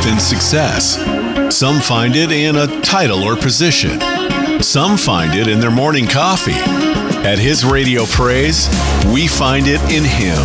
in success. Some find it in a title or position. Some find it in their morning coffee. At His Radio Praise, we find it in Him.